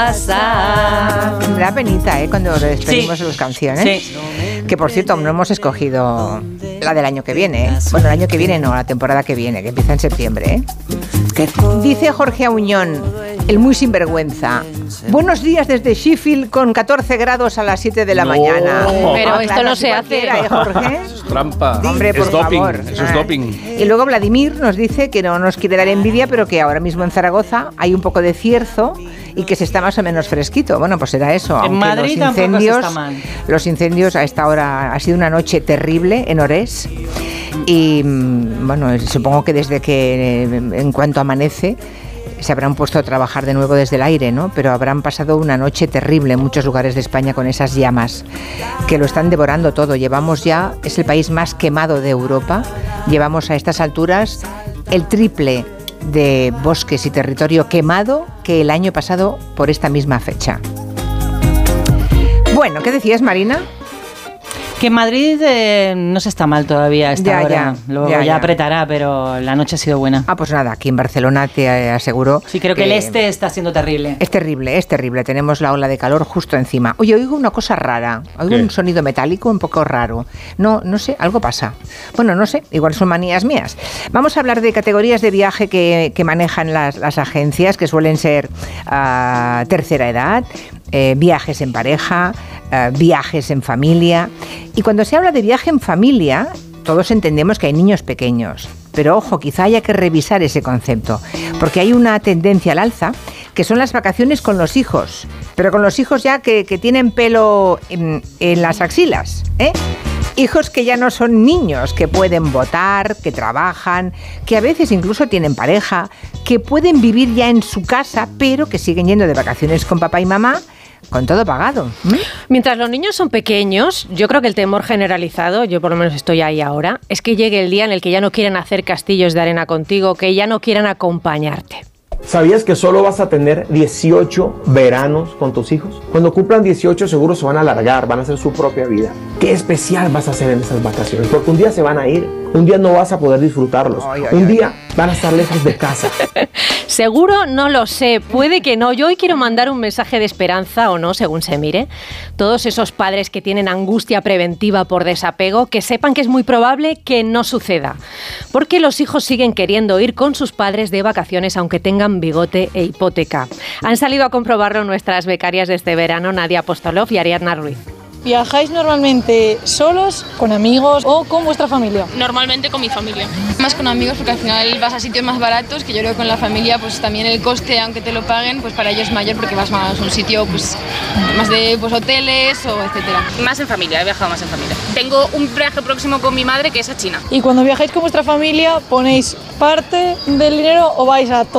pasar. Me da penita, cuando despedimos las canciones. Sí. Que por cierto, no hemos escogido la del año que viene. Bueno, el año que viene no, la temporada que viene, que empieza en septiembre. Dice Jorge Auñón, el muy sinvergüenza. Buenos días desde Sheffield con 14 grados a las 7 de la mañana. Pero esto no se hace. Jorge. Eso es trampa. Hombre, por es doping. favor. Eso es doping. Y luego Vladimir nos dice que no nos quiere dar envidia, pero que ahora mismo en Zaragoza hay un poco de cierzo y que se está más o menos fresquito. Bueno, pues será eso. En Madrid tampoco se está mal. Los incendios a esta hora ha sido una noche terrible en Orés. Y bueno, supongo que desde que en cuanto amanece se habrán puesto a trabajar de nuevo desde el aire, ¿no? Pero habrán pasado una noche terrible en muchos lugares de España con esas llamas que lo están devorando todo. Llevamos ya, es el país más quemado de Europa. Llevamos a estas alturas el triple de bosques y territorio quemado que el año pasado por esta misma fecha. Bueno, ¿qué decías, Marina? Que en Madrid no se está mal todavía a esta hora. Luego ya apretará, pero la noche ha sido buena. Ah, pues nada, aquí en Barcelona te aseguro. Sí, creo que el este está siendo terrible. Es terrible. Tenemos la ola de calor justo encima. Oye, oigo una cosa rara. Oigo un sonido metálico un poco raro. No sé, algo pasa. Bueno, no sé, igual son manías mías. Vamos a hablar de categorías de viaje que manejan las agencias, que suelen ser tercera edad, viajes en pareja, viajes en familia. Y cuando se habla de viaje en familia, todos entendemos que hay niños pequeños. Pero ojo, quizá haya que revisar ese concepto, porque hay una tendencia al alza, que son las vacaciones con los hijos. Pero con los hijos ya que tienen pelo en las axilas, Hijos que ya no son niños, que pueden votar, que trabajan, que a veces incluso tienen pareja, que pueden vivir ya en su casa, pero que siguen yendo de vacaciones con papá y mamá, con todo pagado. Mientras los niños son pequeños, yo creo que el temor generalizado, yo por lo menos estoy ahí ahora, es que llegue el día en el que ya no quieran hacer castillos de arena contigo, que ya no quieran acompañarte. ¿Sabías que solo vas a tener 18 veranos con tus hijos? Cuando cumplan 18 seguro se van a alargar, van a hacer su propia vida. ¿Qué especial vas a hacer en esas vacaciones? Porque un día se van a ir, un día no vas a poder disfrutarlos, un día van a estar lejos de casa. Seguro no lo sé, puede que no. Yo hoy quiero mandar un mensaje de esperanza, o no, según se mire. Todos esos padres que tienen angustia preventiva por desapego, que sepan que es muy probable que no suceda. Porque los hijos siguen queriendo ir con sus padres de vacaciones aunque tengan bigote e hipoteca. Han salido a comprobarlo nuestras becarias de este verano, Nadia Apostolov y Ariadna Ruiz. ¿Viajáis normalmente solos, con amigos o con vuestra familia? Normalmente con mi familia. Más con amigos porque al final vas a sitios más baratos, que yo creo que con la familia pues también el coste, aunque te lo paguen, pues para ellos es mayor porque vas más a un sitio pues más de pues, hoteles o etcétera. Más en familia, he viajado más en familia. Tengo un viaje próximo con mi madre que es a China. ¿Y cuando viajáis con vuestra familia ponéis parte del dinero o vais a todo?